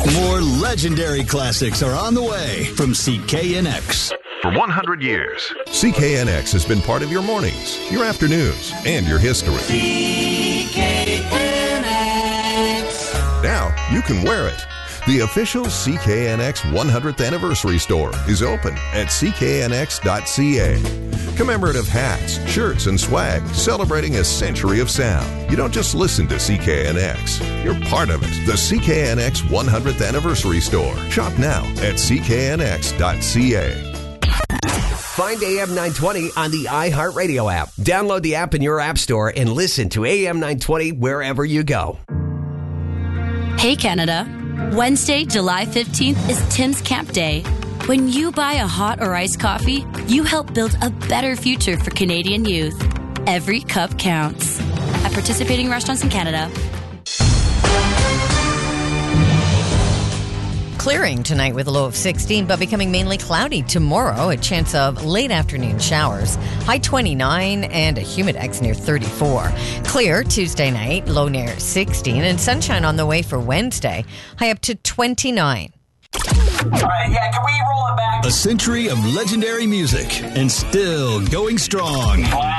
More legendary classics are on the way from CKNX. For 100 years, CKNX has been part of your mornings, your afternoons, and your history. CKNX. Now you can wear it. The official CKNX 100th anniversary store is open at cknx.ca. Commemorative hats, shirts, and swag celebrating a century of sound. You don't just listen to CKNX. You're part of it. The CKNX 100th anniversary store. Shop now at cknx.ca. Find AM 920 on the iHeartRadio app. Download the app in your app store and listen to AM 920 wherever you go. Hey, Canada. Wednesday, July 15th is Tim's Camp Day. When you buy a hot or iced coffee, you help build a better future for Canadian youth. Every cup counts. At participating restaurants in Canada. Clearing tonight with a low of 16, but becoming mainly cloudy tomorrow. A chance of late afternoon showers. High 29 and a humid X near 34. Clear Tuesday night, low near 16, and sunshine on the way for Wednesday. High up to 29. All right, yeah, can we roll it back? A century of legendary music and still going strong.